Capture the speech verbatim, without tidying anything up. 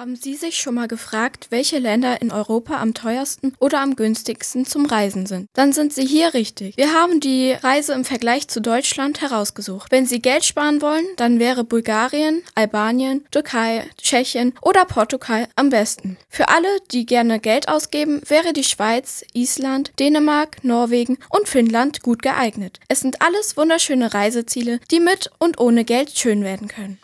Haben Sie sich schon mal gefragt, welche Länder in Europa am teuersten oder am günstigsten zum Reisen sind? Dann sind Sie hier richtig. Wir haben die Reise im Vergleich zu Deutschland herausgesucht. Wenn Sie Geld sparen wollen, dann wäre Bulgarien, Albanien, Türkei, Tschechien oder Portugal am besten. Für alle, die gerne Geld ausgeben, wäre die Schweiz, Island, Dänemark, Norwegen und Finnland gut geeignet. Es sind alles wunderschöne Reiseziele, die mit und ohne Geld schön werden können.